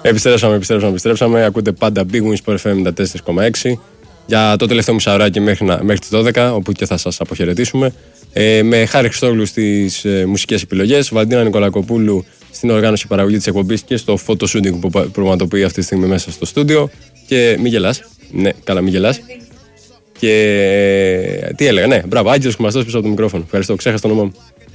Επιστρέψαμε. Ακούτε πάντα Big Wings Sport FM 94,6 για το τελευταίο μισάωράκι μέχρι τις 12, όπου και θα σας αποχαιρετήσουμε. Με Χάρη Χριστόγλου στις μουσικές επιλογές, Βαλντίνα Νικολακοπούλου στην οργάνωση παραγωγή της εκπομπής και στο photo shooting που πραγματοποιεί αυτή τη στιγμή μέσα στο στούντιο. Και μη γελάς. Ναι, καλά, μη γελάς. Και τι έλεγα, ναι, μπράβο, Άγγελος Κουμαστός πίσω από το μικρόφωνο. Ευχαριστώ, ξέχασα το όνομά μου.